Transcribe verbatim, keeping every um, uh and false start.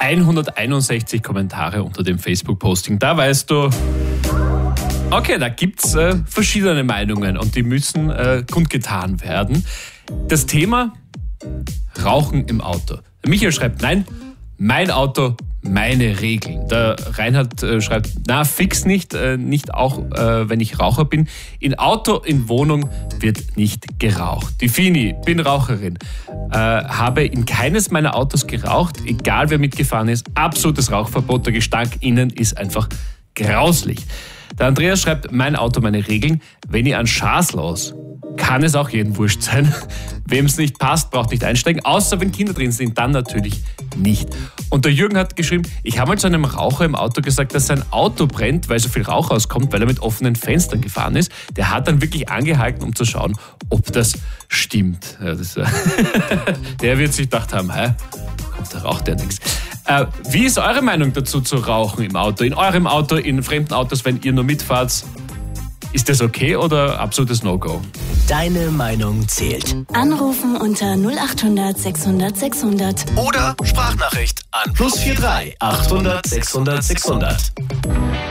hunderteinundsechzig Kommentare unter dem Facebook-Posting. Da weißt du, okay, da gibt's äh, verschiedene Meinungen und die müssen äh, kundgetan werden. Das Thema Rauchen im Auto. Der Michael schreibt, nein, mein Auto, meine Regeln. Der Reinhard äh, schreibt, na, fix nicht, äh, nicht auch, äh, wenn ich Raucher bin. In Auto, in Wohnung wird nicht geraucht. Die Fini, bin Raucherin, äh, habe in keines meiner Autos geraucht, egal wer mitgefahren ist. Absolutes Rauchverbot, der Gestank innen ist einfach grauslich. Der Andreas schreibt, mein Auto, meine Regeln. Wenn ich an Schaß los, kann es auch jedem wurscht sein. Wem es nicht passt, braucht nicht einsteigen, außer wenn Kinder drin sind, dann natürlich nicht. Und der Jürgen hat geschrieben, ich habe mal zu einem Raucher im Auto gesagt, dass sein Auto brennt, weil so viel Rauch rauskommt, weil er mit offenen Fenstern gefahren ist. Der hat dann wirklich angehalten, um zu schauen, ob das stimmt. Ja, das, der wird sich gedacht haben, hä, kommt, da raucht der nichts. Äh, wie ist eure Meinung dazu, zu rauchen im Auto? In eurem Auto, in fremden Autos, wenn ihr nur mitfahrt? Ist das okay oder absolutes No-Go? Deine Meinung zählt. Anrufen unter null acht hundert sechshundert sechshundert. Oder Sprachnachricht an plus vier drei achthundert sechshundert sechshundert.